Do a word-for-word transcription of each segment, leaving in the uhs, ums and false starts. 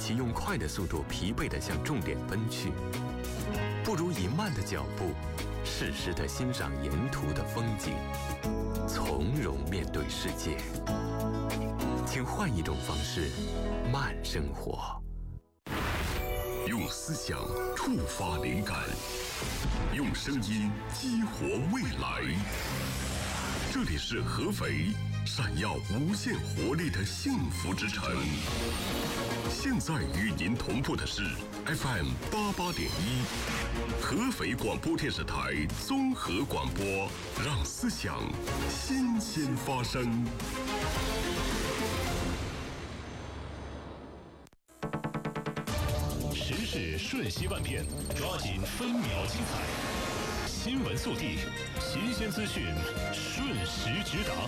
其用快的速度疲惫地向重点奔去，不如以慢的脚步，适时地欣赏沿途的风景，从容面对世界。请换一种方式，慢生活。 用思想触发灵感，用声音激活未来。这里是合肥，闪耀无限活力的幸福之城。现在与您同步的是 F M 八八点一，合肥广播电视台综合广播，让思想新鲜发生。 时事瞬息万变，抓紧分秒精彩。新闻速递，新鲜资讯，瞬时直达。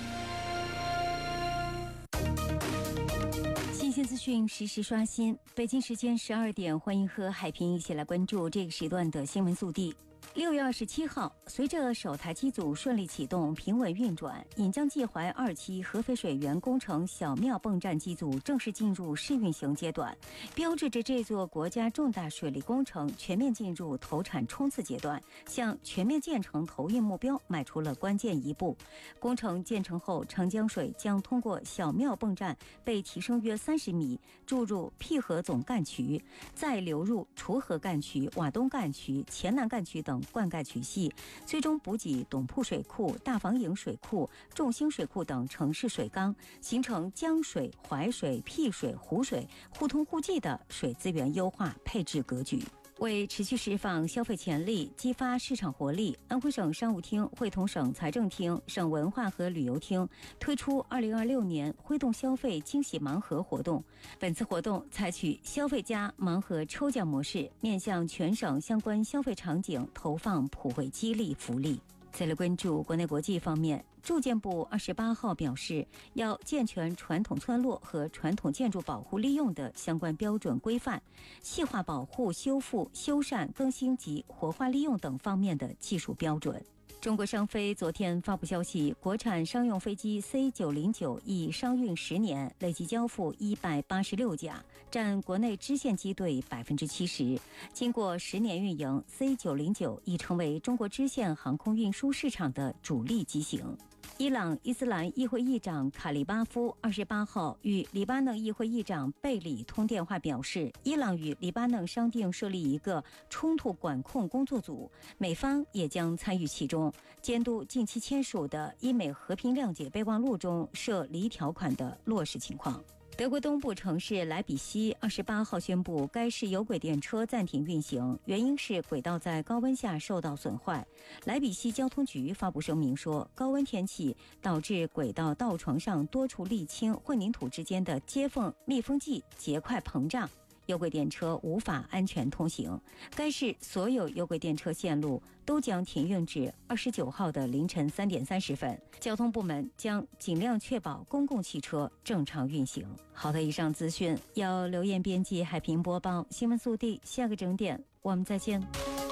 新鲜资讯实时刷新。北京时间十二点，欢迎和海平一起来关注这个时段的新闻速递。六月二十七号，随着首台机组顺利启动、平稳运转，引江济淮二期合肥水源工程小庙泵站机组正式进入试运行阶段，标志着这座国家重大水利工程全面进入投产冲刺阶段，向全面建成投运目标迈出了关键一步。工程建成后，长江水将通过小庙泵站被提升约三十米，注入淠河总干渠，再流入锄河干渠、瓦东干渠、黔南干渠等灌溉渠系，最终补给董铺水库、大房营水库、众兴水库等城市水缸，形成江水、淮水、淠水、湖水互通互济的水资源优化配置格局。为持续释放消费潜力，激发市场活力，安徽省商务厅会同省财政厅、省文化和旅游厅推出二零二六年挥动消费惊喜盲盒活动。本次活动采取消费加盲盒抽奖模式，面向全省相关消费场景投放普惠激励福利。再来关注国内国际方面，住建部二十八号表示，要健全传统村落和传统建筑保护利用的相关标准规范，细化保护、修复、修缮、更新及活化利用等方面的技术标准。中国商飞昨天发布消息，国产商用飞机 C 九零九已商运十年，累计交付一百八十六架，占国内支线机队百分之七十。经过十年运营 ，C 九零九已成为中国支线航空运输市场的主力机型。伊朗伊斯兰议会议长卡利巴夫二十八号与黎巴嫩议会议长贝里通电话，表示伊朗与黎巴嫩商定设立一个冲突管控工作组，美方也将参与其中，监督近期签署的伊美和平谅解备忘录中涉黎条款的落实情况。德国东部城市莱比锡二十八号宣布，该市有轨电车暂停运行，原因是轨道在高温下受到损坏。莱比锡交通局发布声明说，高温天气导致轨道道床上多处沥青、混凝土之间的接缝密封剂结块膨胀，有轨电车无法安全通行。该市所有有轨电车线路都将停运至二十九号的凌晨三点三十分。交通部门将尽量确保公共汽车正常运行。好的，以上资讯由刘艳编辑，海平播报。新闻速递，下个整点我们再见。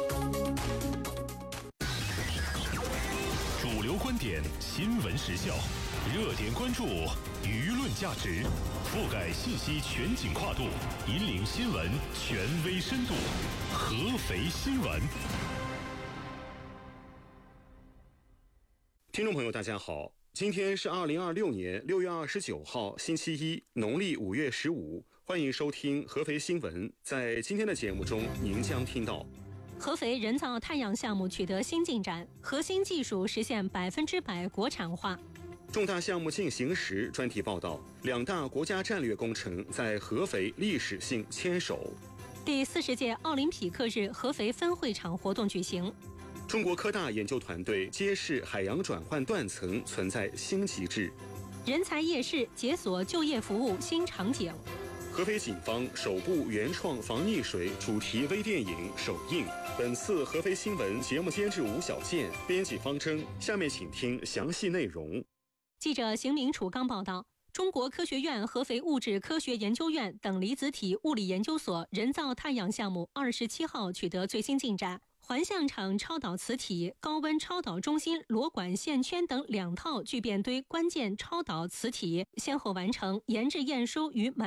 主流观点，新闻时效，热点关注，舆论价值，覆盖信息全景跨度，引领新闻权威深度。合肥新闻。 听众朋友大家好，今天是二零二六年六月二十九号星期一，农历五月十五，欢迎收听合肥新闻。在今天的节目中，您将听到合肥人造太阳项目取得新进展，核心技术实现百分之百国产化。 重大项目进行时专题报道，两大国家战略工程在合肥历史性牵手。 第四十届奥林匹克日合肥分会场活动举行。 中国科大研究团队揭示海洋转换断层存在新机制。 人才夜市解锁就业服务新场景。 合肥警方首部原创防溺水主题微电影首映。本次合肥新闻节目监制吴小健，编辑方征。下面请听详细内容。 记者邢明楚刚报道，中国科学院合肥物质科学研究院等离子体物理研究所人造太阳项目二十七号取得最新进展。环相场超导磁体、高温超导中心螺管线圈等两套聚变堆关键超导磁体先后完成研制验收与